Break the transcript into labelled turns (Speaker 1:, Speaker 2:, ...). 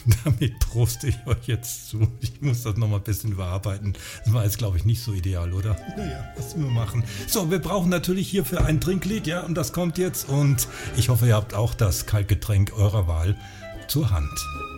Speaker 1: damit proste ich euch jetzt zu. Ich muss das nochmal ein bisschen überarbeiten. Das war jetzt, glaube ich, nicht so ideal, oder? Naja, was wir machen. So, wir brauchen natürlich hierfür ein Trinklied, ja, und das kommt jetzt. Und ich hoffe, ihr habt auch das Kaltgetränk eurer Wahl zur Hand.